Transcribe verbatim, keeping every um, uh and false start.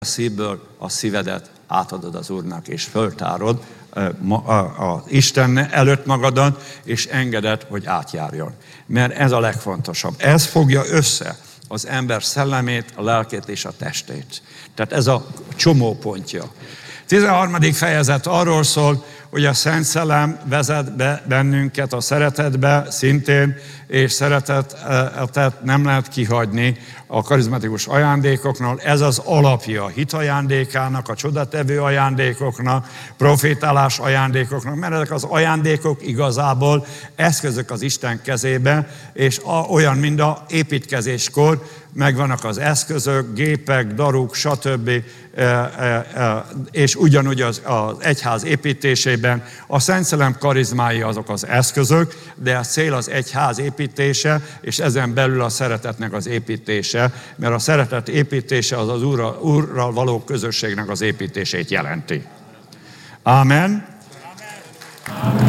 a szívből a szívedet átadod az Úrnak, és föltárod az Isten előtt magadat, és engeded, hogy átjárjon. Mert ez a legfontosabb. Ez fogja össze az ember szellemét, a lelkét és a testét. Tehát ez a csomópontja. tizenharmadik fejezet arról szól, hogy a Szent Szellem vezet be bennünket a szeretetbe szintén, és szeretetet nem lehet kihagyni a karizmatikus ajándékoknál. Ez az alapja a hit ajándékának, a csodatevő ajándékoknak, profétálás ajándékoknak, mert ezek az ajándékok igazából eszközök az Isten kezébe, és olyan, mint az építkezéskor, megvannak az eszközök, gépek, daruk, stb. És ugyanúgy az, az egyház építésében a Szent Szellem karizmái azok az eszközök, de a cél az egyház építése, és ezen belül a szeretetnek az építése, mert a szeretet építése az az Úrral, Úrral való közösségnek az építését jelenti. Amen. Amen.